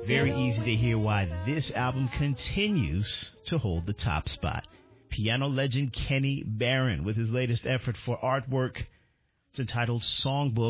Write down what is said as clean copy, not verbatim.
Very easy to hear why this album continues to hold the top spot. Piano legend Kenny Barron with his latest effort for artwork. It's entitled Songbook.